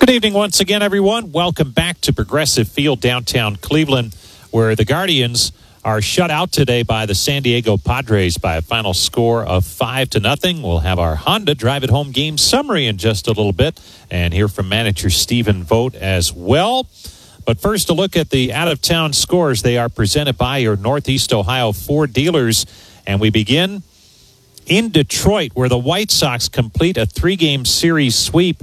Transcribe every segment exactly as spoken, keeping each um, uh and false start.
Good evening once again, everyone. Welcome back to Progressive Field, downtown Cleveland, where the Guardians are shut out today by the San Diego Padres by a final score of five to nothing. We'll have our Honda Drive It Home game summary in just a little bit and hear from manager Stephen Vogt as well. But first, a look at the out-of-town scores. They are presented by your Northeast Ohio Ford dealers. And we begin in Detroit, where the White Sox complete a three-game series sweep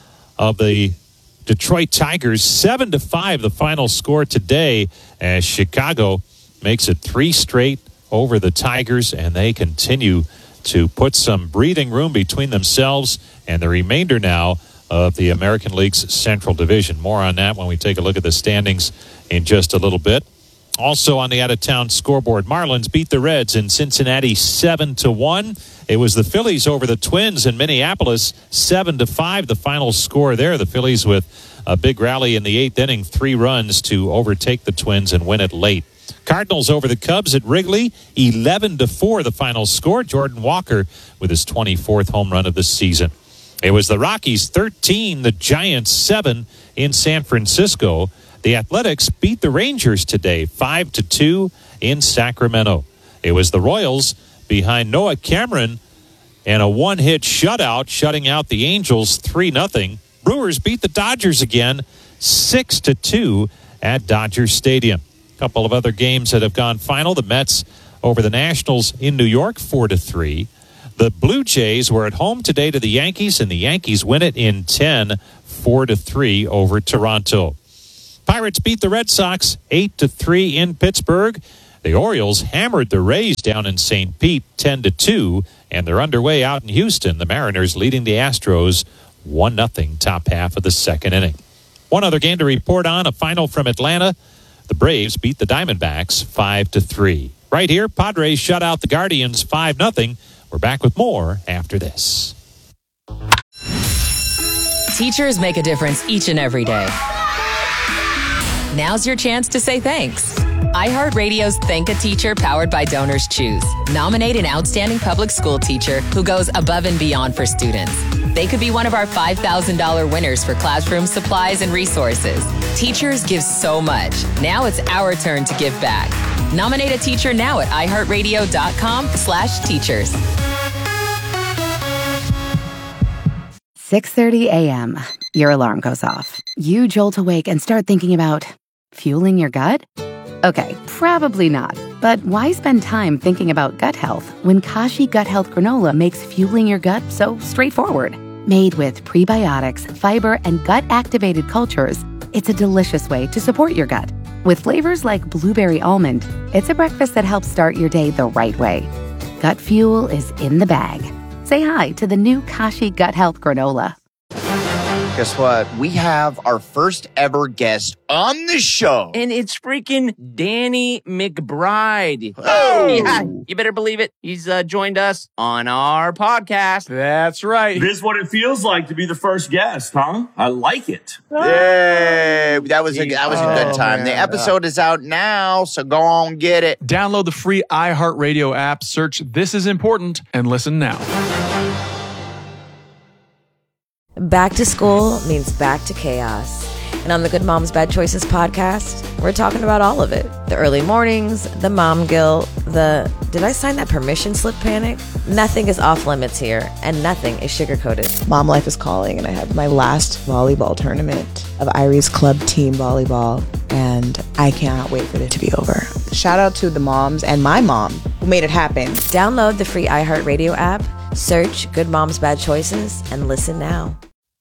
of the Detroit Tigers. Seven to five, the final score today, as Chicago makes it three straight over the Tigers, and they continue to put some breathing room between themselves and the remainder now of the American League's Central Division. More on that when we take a look at the standings in just a little bit. Also on the out-of-town scoreboard, Marlins beat the Reds in Cincinnati seven to one. It was the Phillies over the Twins in Minneapolis, seven to five, the final score there. The Phillies with a big rally in the eighth inning, three runs to overtake the Twins and win it late. Cardinals over the Cubs at Wrigley, eleven to four, the final score. Jordan Walker with his twenty-fourth home run of the season. It was the Rockies thirteen, the Giants seven in San Francisco. The Athletics beat the Rangers today, five to two in Sacramento. It was the Royals behind Noah Cameron and a one-hit shutout, shutting out the Angels three nothing. Brewers beat the Dodgers again, six to two at Dodger Stadium. A couple of other games that have gone final. The Mets over the Nationals in New York, four to three. The Blue Jays were at home today to the Yankees, and the Yankees win it in ten, four to three over Toronto. Pirates beat the Red Sox eight to three in Pittsburgh. The Orioles hammered the Rays down in Saint Pete ten to two, and they're underway out in Houston. The Mariners leading the Astros one nothing top half of the second inning. One other game to report on, a final from Atlanta. The Braves beat the Diamondbacks five to three. Right here, Padres shut out the Guardians five nothing. We're back with more after this. Teachers make a difference each and every day. Now's your chance to say thanks. iHeartRadio's Thank a Teacher, powered by Donors Choose. Nominate an outstanding public school teacher who goes above and beyond for students. They could be one of our five thousand dollars winners for classroom supplies and resources. Teachers give so much. Now it's our turn to give back. Nominate a teacher now at iHeartRadio.com slash teachers. six thirty a.m. Your alarm goes off. You jolt awake and start thinking about fueling your gut? Okay, probably not. But why spend time thinking about gut health when Kashi Gut Health Granola makes fueling your gut so straightforward? Made with prebiotics, fiber, and gut-activated cultures, it's a delicious way to support your gut. With flavors like blueberry almond, it's a breakfast that helps start your day the right way. Gut fuel is in the bag. Say hi to the new Kashi Gut Health Granola. Guess what? We have our first ever guest on the show. And it's freaking Danny McBride. Oh! Yeah, you better believe it. He's uh, joined us on our podcast. That's right. This is what it feels like to be the first guest, huh? I like it. Yay! That was a, that was a good Oh, time. man. The episode is out now, so go on, get it. Download the free iHeartRadio app, search This Is Important, and listen now. Back to school means back to chaos. And on the Good Moms Bad Choices podcast, we're talking about all of it. The early mornings, the mom guilt, the did I sign that permission slip panic? Nothing is off limits here, and nothing is sugar-coated. Mom life is calling, and I have my last volleyball tournament of Irie's club team volleyball, and I cannot wait for it to be over. Shout out to the moms and my mom who made it happen. Download the free iHeartRadio app, search Good Moms Bad Choices, and listen now.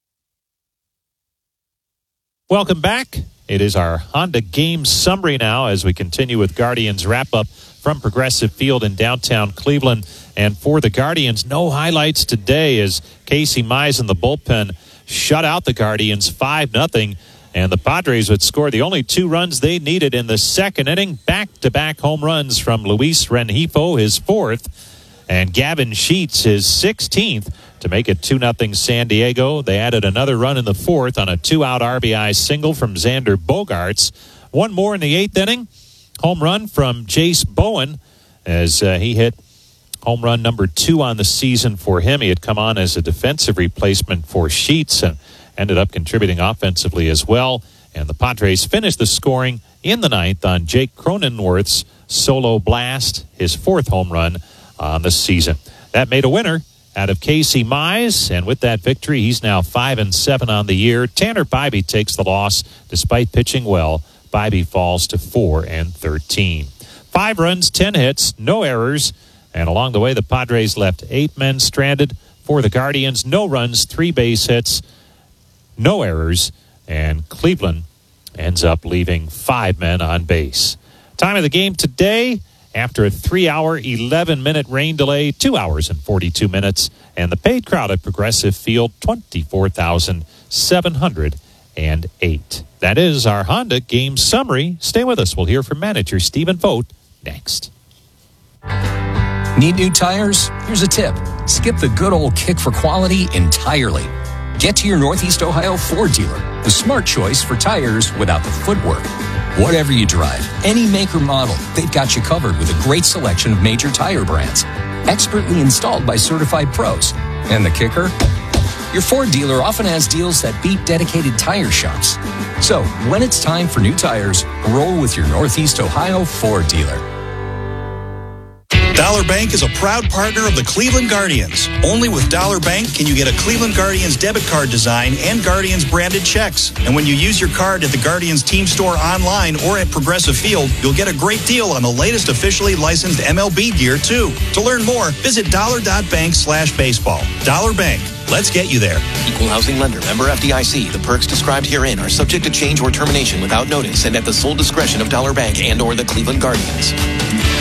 Welcome back. It is our Honda game summary now as we continue with Guardians wrap-up from Progressive Field in downtown Cleveland. And for the Guardians, no highlights today as Casey Mize in the bullpen shut out the Guardians five nothing. And the Padres would score the only two runs they needed in the second inning. Back-to-back home runs from Luis Rengifo, his fourth, and Gavin Sheets, his sixteenth, to make it two nothing San Diego. They added another run in the fourth on a two-out R B I single from Xander Bogaerts. One more in the eighth inning. Home run from Jace Bowen as uh, he hit home run number two on the season for him. He had come on as a defensive replacement for Sheets, and ended up contributing offensively as well. And the Padres finished the scoring in the ninth on Jake Cronenworth's solo blast, his fourth home run on the season. That made a winner out of Casey Mize, and with that victory, he's now five and seven on the year. Tanner Bybee takes the loss despite pitching well. Bybee falls to four and thirteen. Five runs, ten hits, no errors, and along the way, the Padres left eight men stranded. For the Guardians, no runs, three base hits, no errors, and Cleveland ends up leaving five men on base. Time of the game today, after a three-hour, eleven-minute rain delay, two hours and forty-two minutes, and the paid crowd at Progressive Field, twenty-four thousand seven hundred eight. That is our Honda game summary. Stay with us. We'll hear from manager Stephen Vogt next. Need new tires? Here's a tip. Skip the good old kick for quality entirely. Get to your Northeast Ohio Ford dealer, the smart choice for tires without the footwork. Whatever you drive, any make or model, they've got you covered with a great selection of major tire brands, expertly installed by certified pros. And the kicker? Your Ford dealer often has deals that beat dedicated tire shops. So, when it's time for new tires, roll with your Northeast Ohio Ford dealer. Dollar Bank is a proud partner of the Cleveland Guardians. Only with Dollar Bank can you get a Cleveland Guardians debit card design and Guardians branded checks. And when you use your card at the Guardians team store online or at Progressive Field, you'll get a great deal on the latest officially licensed M L B gear, too. To learn more, visit dollar.bank slash baseball. Dollar Bank. Let's get you there. Equal housing lender. Member F D I C. The perks described herein are subject to change or termination without notice and at the sole discretion of Dollar Bank and or the Cleveland Guardians.